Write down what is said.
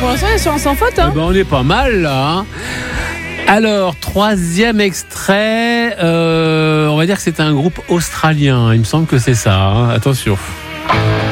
l'instant, il est sur un sans faute. Hein. On est pas mal là. Hein. Alors, troisième extrait, on va dire que c'est un groupe australien. Il me semble que c'est ça. Hein. Attention.